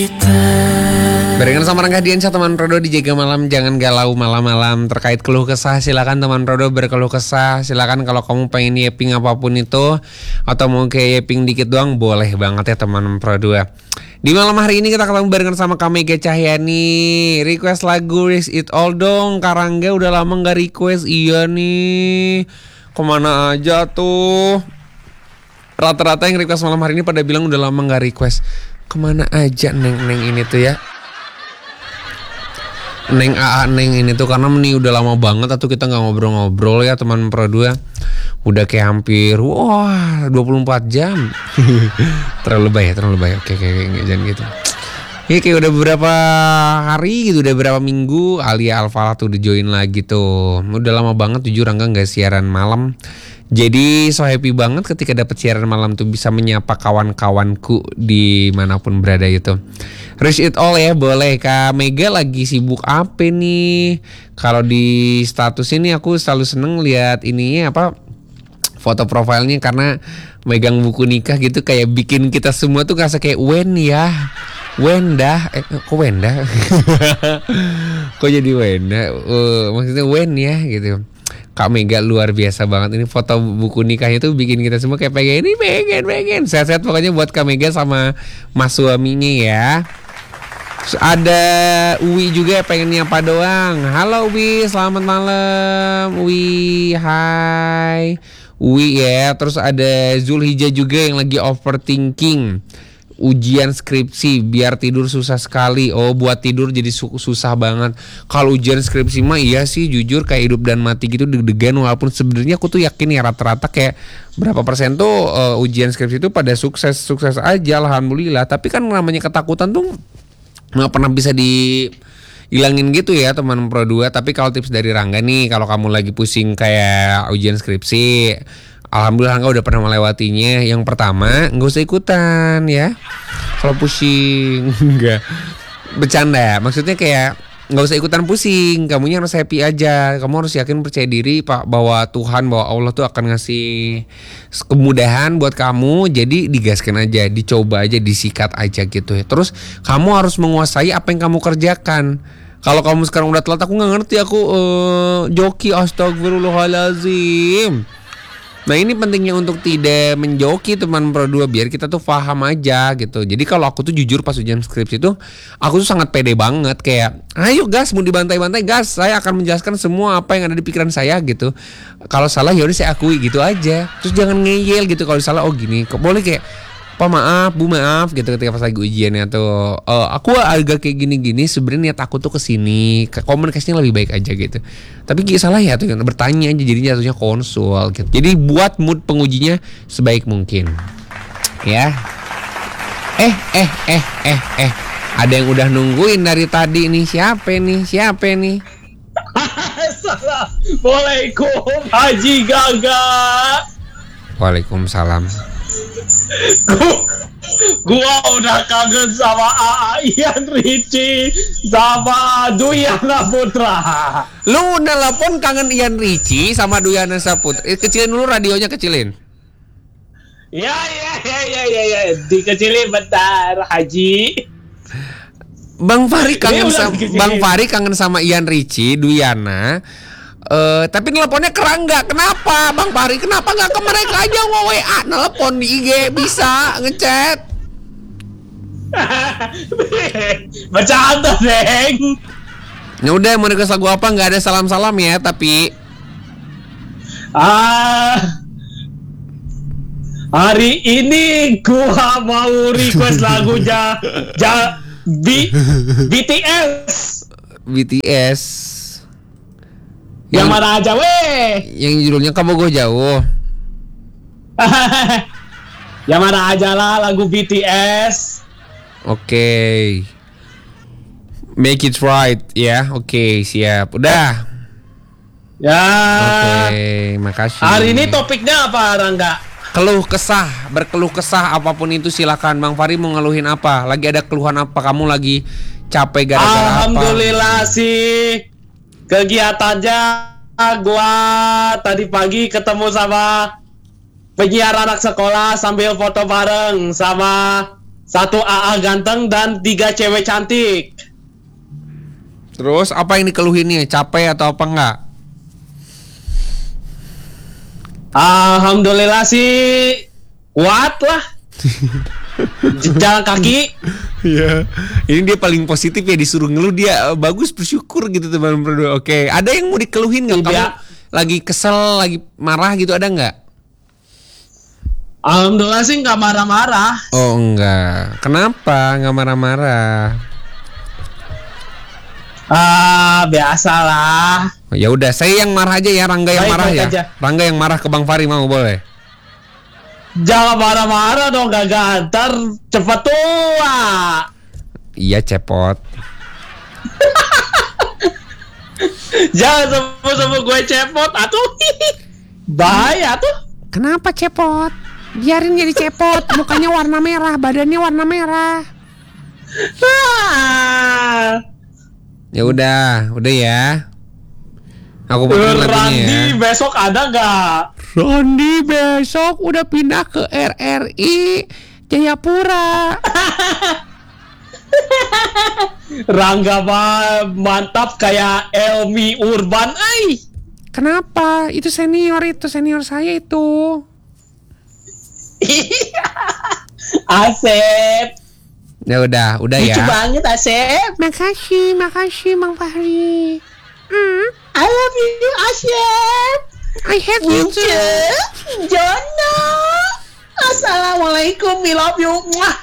Barengan sama Rangga Diansyah, teman Prodo di Jaga Malam. Jangan galau malam-malam terkait keluh kesah. Silakan teman Prodo berkeluh kesah. Silakan kalau kamu pengen yaping apapun itu, atau mau kayak yaping dikit doang, boleh banget ya teman Prodo. Di malam hari ini kita ketemu barengan sama Kak Mega Cahyani. Request lagu Risk It All dong. Kak Rangga udah lama gak request. Iya nih, kemana aja tuh? Rata-rata yang request malam hari ini pada bilang udah lama gak request. Kemana aja Neng ini tuh ya? Neng AA Neng ini tuh, karena nih udah lama banget atau kita gak ngobrol-ngobrol ya teman Pro 2. Udah kayak hampir 24 jam. Terlalu lebay. Oke, jangan gitu. Ya kayak udah beberapa hari gitu, udah beberapa minggu Alia Alfalah tuh udah join lagi tuh. Udah lama banget jujur Rangga gak siaran malam. Jadi so happy banget ketika dapat siaran malam tuh, bisa menyapa kawan-kawanku dimanapun berada gitu. Reach it all ya, boleh. Kak Mega lagi sibuk apa nih? Kalau di status ini aku selalu seneng lihat ininya apa, foto profilnya, karena megang buku nikah gitu, kayak bikin kita semua tuh ngerasa kayak Wenda, kok Wenda? Kok jadi Wenda? Maksudnya Wen ya gitu. Kak Mega luar biasa banget. Ini foto buku nikahnya tuh bikin kita semua kayak pengen sehat-sehat pokoknya buat Kak Mega sama mas suaminya ya. Terus ada Uwi juga pengen nyapa doang. Halo Uwi, selamat malam Uwi, hai Uwi ya. Terus ada Zulhijjah juga yang lagi overthinking ujian skripsi, biar tidur susah sekali. Oh, buat tidur jadi susah banget. Kalau ujian skripsi mah iya sih, jujur kayak hidup dan mati gitu, deg-degan. Walaupun sebenarnya aku tuh yakin ya rata-rata kayak berapa persen tuh ujian skripsi itu pada sukses aja, alhamdulillah. Tapi kan namanya ketakutan tuh nggak pernah bisa dihilangin gitu ya teman Pro 2. Tapi kalau tips dari Rangga nih, kalau kamu lagi pusing kayak ujian skripsi, alhamdulillah Rangga udah pernah melewatinya. Yang pertama, nggak usah ikutan ya. Kalau pusing, enggak, bercanda. Maksudnya kayak nggak usah ikutan pusing. Kamunya harus happy aja. Kamu harus yakin, percaya diri Pak, bahwa Tuhan, bahwa Allah tuh akan ngasih kemudahan buat kamu. Jadi digaskan aja, dicoba aja, disikat aja gitu ya. Terus kamu harus menguasai apa yang kamu kerjakan. Kalau kamu sekarang udah telat, aku nggak ngerti, aku joki, astagfirullahaladzim. Nah ini pentingnya untuk tidak menjoki teman Pro 2, biar kita tuh paham aja gitu. Jadi kalau aku tuh jujur pas ujian skripsi tuh, aku tuh sangat pede banget. Kayak ayo gas, mau dibantai-bantai gas, saya akan menjelaskan semua apa yang ada di pikiran saya gitu. Kalau salah ya udah saya akui gitu aja. Terus jangan ngeyel gitu kalau salah. Oh gini, kok boleh kayak Pak maaf, Bu maaf gitu ketika pas lagi ujiannya tuh. Aku agak kayak gini-gini, sebenarnya niat aku tuh kesini, komunikasinya lebih baik aja gitu. Tapi salah ya tuh kan, bertanya aja, jadinya jatuhnya konsul gitu. Jadi buat mood pengujinya sebaik mungkin. Ya. Ada yang udah nungguin dari tadi nih. Siapa nih? Assalamualaikum Haji Gaga. Waalaikumsalam. Gua udah kangen sama Ian Richie sama Duyana Putra. Lu nelpon kangen Ian Richie sama Duyana Saputra. Kecilin dulu radionya, kecilin. Ya. Dikecilin bentar, Haji. Bang Fahri kangen sama Ian Richie, Duyana. Tapi nelponnya ke Rangga. Kenapa Bang Fahri? Kenapa gak ke mereka aja WA? Nelpon di IG bisa ngechat. Bercanda, Neng. Ya udah, mau request lagu apa? Gak ada salam-salam ya, tapi hari ini gua mau request lagunya BTS. Yang mana aja weh? Yang judulnya Kamu Gue Jauh. Yang mana aja lah lagu BTS. Oke. Make it right ya. Oke, siap. Udah. Ya. Oke, makasih. Hari ini topiknya apa, Rangga? Berkeluh kesah apapun itu silakan. Bang Fahri mau ngeluhin apa? Lagi ada keluhan apa? Kamu lagi capek gara-gara apa? Alhamdulillah sih. Kegiatannya gua tadi pagi ketemu sama penyiar anak sekolah sambil foto bareng sama 1 AA ganteng dan 3 cewek cantik. Terus apa yang dikeluhinnya? Capek atau apa enggak? Alhamdulillah sih kuat lah. Jalan kaki. Iya. Ini dia paling positif ya, disuruh ngeluh dia bagus, bersyukur gitu teman berdua. Oke, ada yang mau dikeluhin nggak? Kamu lagi kesel, lagi marah gitu, ada nggak? Alhamdulillah sih nggak marah-marah. Oh enggak. Kenapa nggak marah-marah? Biasalah. Ya udah, saya yang marah aja ya, Rangga yang marah ya. Aja. Rangga yang marah ke Bang Fahri, mau boleh? Jangan marah-marah dong, gak ntar cepet tua. Iya, cepot. Jangan sebut-sebut gue cepot, atuh. Bahaya tuh. Kenapa cepot? Biarin jadi cepot, mukanya warna merah, badannya warna merah. Ya udah ya. Aku pakai lagunya Randy ya. besok ada gak? Randy besok udah pindah ke RRI Jayapura. Rangga mantap kayak Elmi Urban, ay. Kenapa? Itu senior saya itu. Asep. Ya udah Lucu ya. banget Asep. Makasih Bang Fahri. I love you Asep. I hate you too. Jono. Assalamualaikum, we love you. Mwah.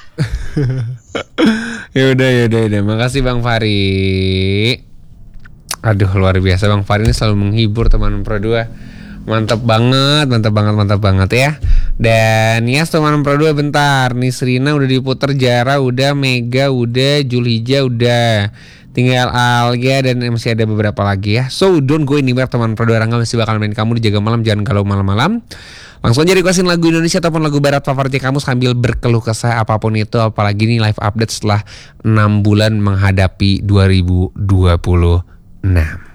Ya udah. Makasih Bang Fahri. Aduh, luar biasa Bang Fahri ini selalu menghibur teman Pro 2. Mantap banget ya. Dan ya teman Pro 2 bentar. Nih Serina udah diputer, Jara udah, Mega udah, Julhija udah. Tinggal Alga dan masih ada beberapa lagi ya. So don't go anywhere teman Pro 2. Rangga masih bakal main kamu di Jaga Malam, jangan galau malam-malam. Langsung aja requestin lagu Indonesia ataupun lagu barat favoritnya kamu sambil berkeluh kesah apapun itu. Apalagi nih live update setelah 6 bulan menghadapi 2026.